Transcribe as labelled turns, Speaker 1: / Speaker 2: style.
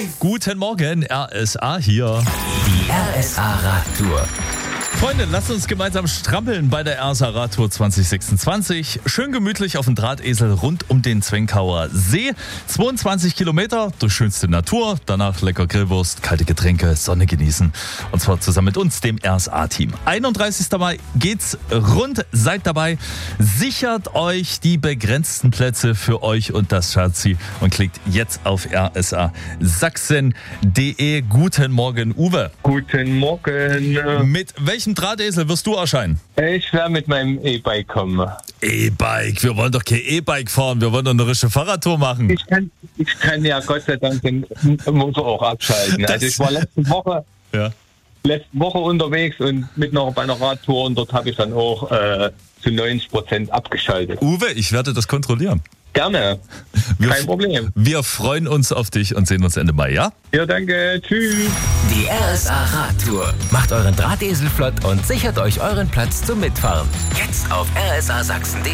Speaker 1: Guten Morgen, RSA hier.
Speaker 2: Die RSA Radtour.
Speaker 1: Freunde, lasst uns gemeinsam strampeln bei der RSA Radtour 2026. Schön gemütlich auf dem Drahtesel rund um den Zwenkauer See. 22 Kilometer durch schönste Natur, danach lecker Grillwurst, kalte Getränke, Sonne genießen. Und zwar zusammen mit uns, dem RSA-Team. 31. Mai geht's rund, seid dabei. Sichert euch die begrenzten Plätze für euch und das Schatzi und klickt jetzt auf rsasachsen.de. Guten Morgen, Uwe.
Speaker 3: Guten Morgen.
Speaker 1: Mit welchem Drahtesel wirst du erscheinen?
Speaker 3: Ich werde mit meinem E-Bike kommen.
Speaker 1: E-Bike? Wir wollen doch kein E-Bike fahren, wir wollen doch eine richtige Fahrradtour machen.
Speaker 3: Ich kann ja Gott sei Dank den Motor auch abschalten. Also ich war letzte Woche unterwegs und bei einer Radtour und dort habe ich dann auch zu 90% abgeschaltet.
Speaker 1: Uwe, ich werde das kontrollieren.
Speaker 3: Gerne. Kein Problem.
Speaker 1: Wir freuen uns auf dich und sehen uns Ende Mai, ja?
Speaker 3: Ja, danke. Tschüss.
Speaker 2: Die RSA Radtour. Macht euren Drahtesel flott und sichert euch euren Platz zum Mitfahren. Jetzt auf rsasachsen.de.